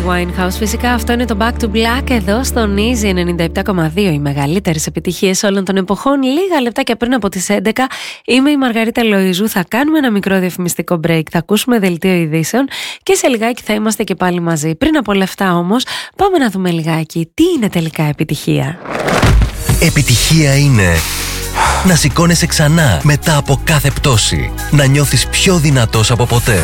Winehouse. Φυσικά αυτό είναι το Back to Black εδώ στον Easy 97,2. Οι μεγαλύτερες επιτυχίες όλων των εποχών. Λίγα λεπτάκια πριν από τις 11. Είμαι η Μαργαρίτα Λοΐζου. Θα κάνουμε ένα μικρό διαφημιστικό break. Θα ακούσουμε δελτίο ειδήσεων και σε λιγάκι θα είμαστε και πάλι μαζί. Πριν από όλα αυτά όμως, πάμε να δούμε λιγάκι τι είναι τελικά επιτυχία. Επιτυχία είναι να σηκώνεσαι ξανά μετά από κάθε πτώση. Να νιώθεις πιο δυνατός από ποτέ.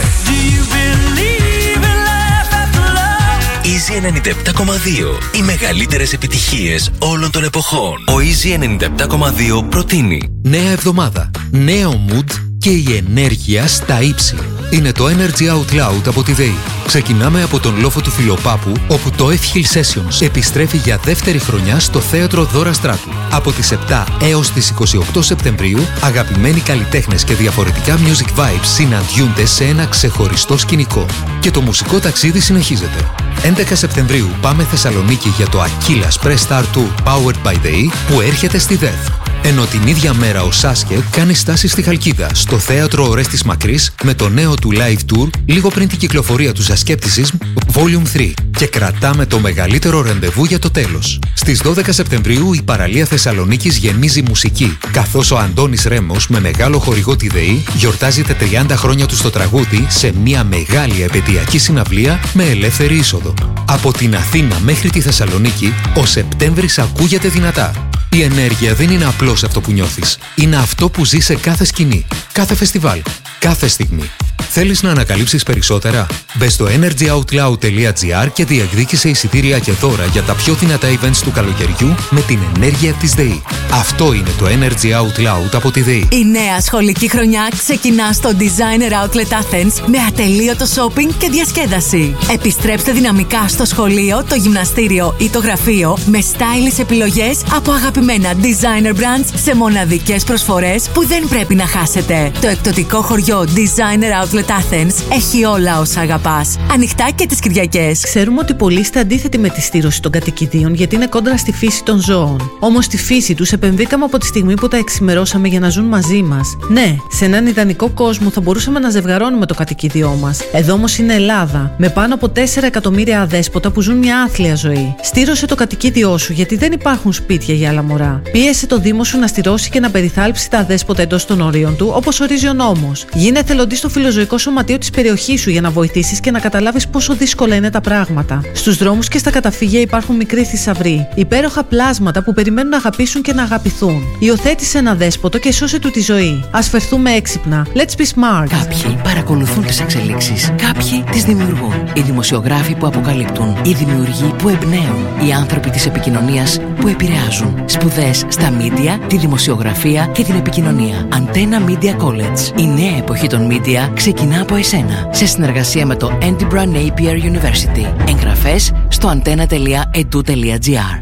Easy 97,2. Οι μεγαλύτερες επιτυχίες όλων των εποχών. Ο Easy 97,2 προτείνει νέα εβδομάδα, νέο mood και η ενέργεια στα ύψη. Είναι το Energy Out Loud από τη ΔΕΗ. Ξεκινάμε από τον λόφο του Φιλοπάπου, όπου το F-Hill Sessions επιστρέφει για δεύτερη χρονιά στο θέατρο Δώρα Στράτου. Από τις 7 έως τις 28 Σεπτεμβρίου, αγαπημένοι καλλιτέχνες και διαφορετικά music vibes συναντιούνται σε ένα ξεχωριστό σκηνικό. Και το μουσικό ταξίδι συνεχίζεται. 11 Σεπτεμβρίου πάμε Θεσσαλονίκη για το Achilles Press Star Tour Powered by ΔΕΗ που έρχεται στη ΔΕΘ. Ενώ την ίδια μέρα ο Σάσκε κάνει στάση στη Χαλκίδα, στο θέατρο Ορέστης Μακρύς, με το νέο του live tour λίγο πριν την κυκλοφορία του Skepticism Volume 3. Και κρατάμε το μεγαλύτερο ραντεβού για το τέλος. Στις 12 Σεπτεμβρίου η παραλία Θεσσαλονίκης γεμίζει μουσική, καθώς ο Αντώνης Ρέμος με μεγάλο χορηγό τη ΔΕΗ γιορτάζει τα 30 χρόνια του στο τραγούδι σε μια μεγάλη επαιτειακή συναυλία με ελεύθερη είσοδο. Από την Αθήνα μέχρι τη Θεσσαλονίκη, ο Σεπτέμβρης ακούγεται δυνατά. Η ενέργεια δεν είναι απλώς αυτό που νιώθεις. Είναι αυτό που ζεις σε κάθε σκηνή, κάθε φεστιβάλ, κάθε στιγμή. Θέλεις να ανακαλύψεις περισσότερα? Μπες στο energyoutloud.gr και διεκδίκησε εισιτήρια και δώρα για τα πιο δυνατά events του καλοκαιριού με την ενέργεια της ΔΕΗ. Αυτό είναι το Energy Out Loud από τη ΔΕΗ. Η νέα σχολική χρονιά ξεκινά στο Designer Outlet Athens με ατελείωτο shopping και διασκέδαση. Επιστρέψτε δυναμικά στο σχολείο, το γυμναστήριο ή το γραφείο με stylish επιλογές από αγαπημένα designer brands σε μοναδικές προσφορές που δεν πρέπει να χάσετε. Το εκπτωτικό χωριό Designer Outlet Athens έχει όλα όσα αγαπάς. Ανοιχτά και τις Κυριακές. Ξέρουμε ότι πολλοί είστε αντίθετοι με τη στήρωση των κατοικιδίων γιατί είναι κόντρα στη φύση των ζώων. Όμως στη φύση τους επενδύκαμε από τη στιγμή που τα εξημερώσαμε για να ζουν μαζί μας. Ναι, σε έναν ιδανικό κόσμο θα μπορούσαμε να ζευγαρώνουμε το κατοικίδιό μας. Εδώ όμως είναι Ελλάδα, με πάνω από 4 εκατομμύρια αδέσποτα που ζουν μια άθλια ζωή. Στήρωσε το κατοικίδιό σου γιατί δεν υπάρχουν σπίτια για άλλα μωρά. Πίεσε το Δήμο σου να στηρώσει και να περιθάλψει τα αδέσποτα εντός των ορίων του, όπως ορίζει ο νόμος. Γίνε εθελοντής στο φιλοζωικό σωματείο της περιοχής σου για να βοηθήσεις και να καταλάβεις πόσο δύσκολα είναι τα πράγματα. Στους δρόμους και στα καταφύγια υπάρχουν μικροί θησαυροί, υπέροχα πλάσματα που περιμένουν να αγαπήσουν και να αγαπηθούν. Υιοθέτησε ένα δέσποτο και σώσε του τη ζωή. Ας φερθούμε έξυπνα. Let's be smart. Κάποιοι παρακολουθούν τις εξελίξεις. Κάποιοι τις δημιουργούν. Οι δημοσιογράφοι που αποκαλύπτουν. Οι δημιουργοί που εμπνέουν. Οι άνθρωποι της επικοινωνίας που επηρεάζουν. Σπουδές στα media, τη δημοσιογραφία και την επικοινωνία. Antenna Media College. Η νέα εποχή των media ξεκινά από εσένα. Σε συνεργασία με το Edinburgh Napier University. Εγγραφές στο antenna.edu.gr.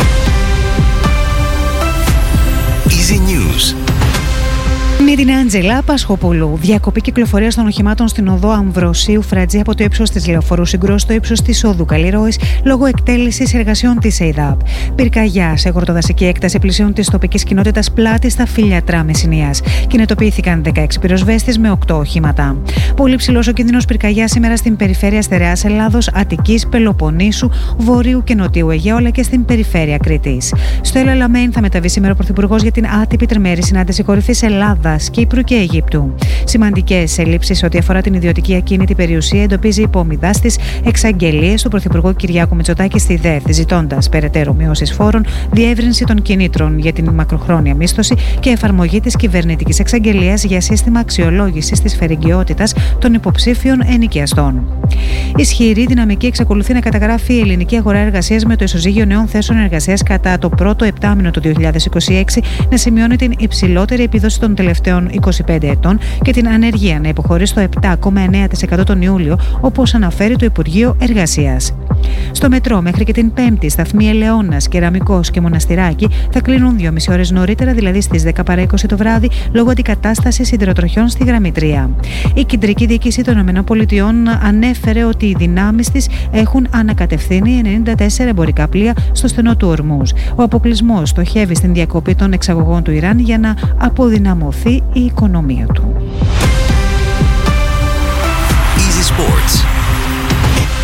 Easy News. Με την Άντζελα Πασχοπούλου. Διακοπή κυκλοφορίας των οχημάτων στην οδό Αμβροσίου Φρατζή από το ύψος της Λεωφορού Συγκρός στο ύψος της οδού Καλλιρόης λόγω εκτέλεσης εργασιών της ΕΙΔΑΠ. Πυρκαγιά σε χορτοδασική έκταση πλησίων της τοπικής κοινότητας Πλάτη στα Φιλιατρά Μεσσηνίας. Κινητοποιήθηκαν 16 πυροσβέστες με 8 οχήματα. Πολύ ψηλός ο κίνδυνος πυρκαγιά σήμερα στην περιφέρεια Στερεάς Ελλάδος, Αττικής, Πελοποννήσου, Βορείου και Νοτιού Αιγαίου αλλά και στην περιφέρεια Κρήτης. Στο El Alamein θα μεταβεί σήμερα ο Πρωθυπουργός για την άτυπη τριμερή συνάντηση κορυφής Ελλάδα, Κύπρου και Αιγύπτου. Σημαντικές ελλείψεις ό,τι αφορά την ιδιωτική ακίνητη περιουσία εντοπίζει υπομιδά στις εξαγγελίες του Πρωθυπουργού Κυριάκου Μητσοτάκη στη ΔΕΘ, ζητώντας περαιτέρω μειώσεις φόρων, διεύρυνση των κινήτρων για την μακροχρόνια μίσθωση και εφαρμογή της κυβερνητικής εξαγγελίας για σύστημα αξιολόγησης της φερεγγιότητας των υποψήφιων ενοικιαστών. Ισχυρή δυναμική εξακολουθεί να καταγράφει η ελληνική αγορά εργασίας με το ισοζύγιο νέων θέσεων εργασίας κατά το πρώτο επτάμηνο του 2026 να σημειώνει την υψηλότερη επίδοση των τελευταίων 25 ετών και την ανεργία να υποχωρεί στο 7,9% τον Ιούλιο, όπως αναφέρει το Υπουργείο Εργασίας. Στο μετρό, μέχρι και την Πέμπτη, σταθμοί Ελαιώνας, Κεραμικός και Μοναστηράκι θα κλείνουν 2,5 ώρες νωρίτερα, δηλαδή στις 10 παρά 20 το βράδυ, λόγω αντικατάστασης σιδηροτροχιών στη γραμμή 3. Η Κεντρική Διοίκηση των ΗΠΑ ανέφερε ότι οι δυνάμεις της έχουν ανακατευθύνει 94 εμπορικά πλοία στο στενό του Ορμούζ. Ο αποκλεισμός στοχεύει στην διακοπή των εξαγωγών του Ιράν για να αποδυναμωθεί η οικονομία του. Easy Sports.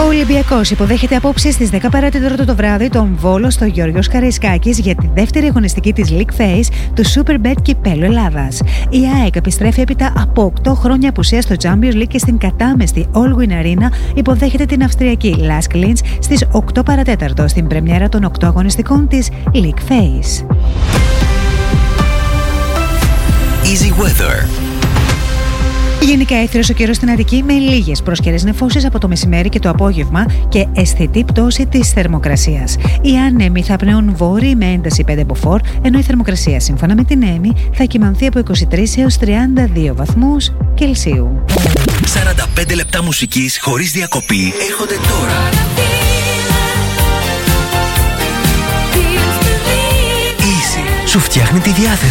Ο Ολυμπιακός υποδέχεται απόψε στις 10 παρατέταρτο το βράδυ τον Βόλο στο Γιώργος Καραϊσκάκης για τη δεύτερη αγωνιστική της League Phase του Superbet Κυπέλλου Ελλάδας. Η ΑΕΚ επιστρέφει έπειτα από 8 χρόνια απουσίας στο Champions League και στην κατάμεστη All Win Arena υποδέχεται την Αυστριακή Lask Linz στις 8 παρατέταρτο στην πρεμιέρα των 8 αγωνιστικών της League Phase. Easy Weather. Γενικά έθριος ο καιρός στην Αττική με λίγες πρόσκαιρες νεφώσεις από το μεσημέρι και το απόγευμα και αισθητή πτώση της θερμοκρασίας. Οι άνεμοι θα πνέουν βόρειοι με ένταση 5 μποφόρ, ενώ η θερμοκρασία σύμφωνα με την ΕΜΗ θα κυμανθεί από 23 έως 32 βαθμούς Κελσίου. 45 λεπτά μουσικής χωρίς διακοπή έρχονται τώρα. Easy σου φτιάχνει τη διάθεση.